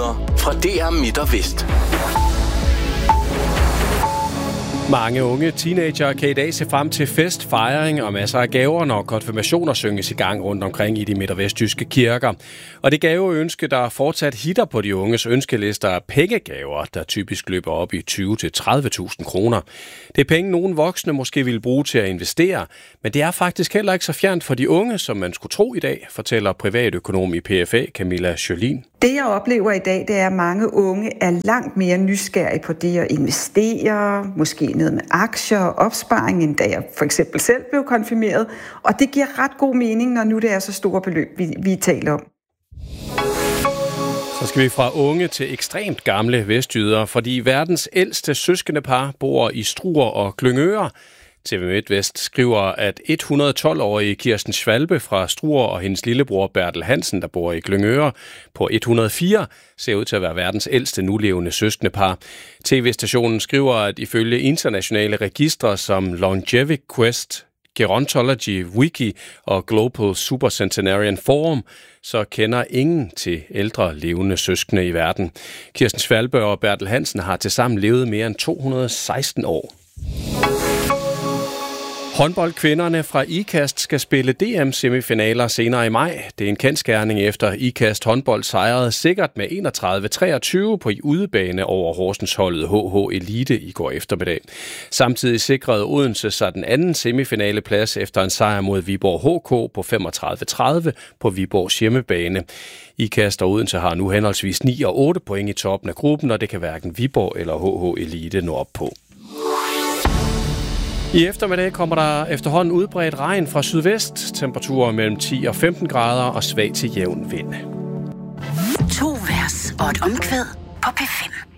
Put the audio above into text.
nyheder fra DR Midt og Vest. Mange unge teenagere kan i dag se frem til fest, fejring og masser af gaver, når konfirmationer synges i gang rundt omkring i de midt- og vestjyske kirker. Og det gaveønske, der fortsat hitter på de unges ønskelister, er pengegaver, der typisk løber op i 20-30.000 kroner. Det er penge, nogle voksne måske ville bruge til at investere, men det er faktisk heller ikke så fjernt for de unge, som man skulle tro i dag, fortæller privatøkonom i PFA, Camilla Sjølin. Det, jeg oplever i dag, det er, at mange unge er langt mere nysgerrige på det at investere, måske noget med aktier og opsparing, end da jeg for eksempel selv blev konfirmeret. Og det giver ret god mening, når nu det er så store beløb, vi taler om. Så skal vi fra unge til ekstremt gamle vestjyder, fordi verdens ældste søskendepar bor i Struer og Glyngøre. TV MidtVest skriver, at 112-årige Kirsten Schwalbe fra Struer og hendes lillebror Bertel Hansen, der bor i Glyngøre på 104, ser ud til at være verdens ældste nulevende søskendepar. TV-stationen skriver, at ifølge internationale registre som Longevity Quest, Gerontology Wiki og Global Supercentenarian Forum, så kender ingen til ældre levende søskende i verden. Kirsten Schwalbe og Bertel Hansen har tilsammen levet mere end 216 år. Håndboldkvinderne fra IKAST skal spille DM-semifinaler senere i maj. Det er en kendsgerning efter IKAST håndbold sejrede sikkert med 31-23 på udebane over Horsens-holdet HH Elite i går eftermiddag. Samtidig sikrede Odense sig den anden semifinaleplads efter en sejr mod Viborg HK på 35-30 på Viborgs hjemmebane. IKAST og Odense har nu henholdsvis 9 og 8 point i toppen af gruppen, og det kan hverken Viborg eller HH Elite nå op på. I eftermiddag kommer der efterhånden udbredt regn fra sydvest, temperaturer mellem 10 og 15 grader og svag til jævn vind. 2 vers og et omkvæd på P5.